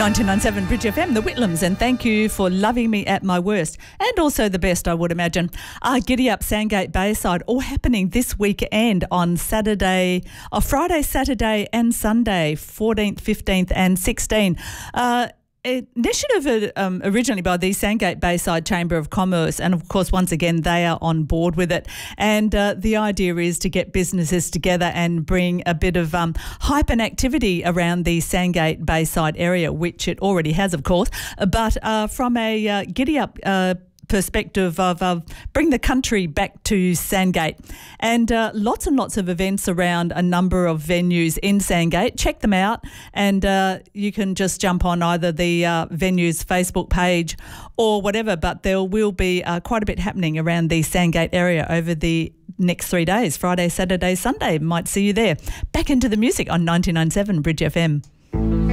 99.7 Bridge FM, the Whitlams, and thank you for loving me at my worst and also the best, I would imagine. Giddy Up Sandgate Bayside, all happening this weekend on Friday, Saturday and Sunday, 14th, 15th and 16th. Initiative originally by the Sandgate Bayside Chamber of Commerce, and of course once again they are on board with it, and the idea is to get businesses together and bring a bit of hype and activity around the Sandgate Bayside area, which it already has of course, but from a Giddy Up perspective of bring the country back to Sandgate, and lots and lots of events around a number of venues in Sandgate. Check them out, and you can just jump on either the venue's Facebook page or whatever, but there will be quite a bit happening around the Sandgate area over the next 3 days, Friday, Saturday, Sunday. Might see you there. Back into the music on 99.7 Bridge FM.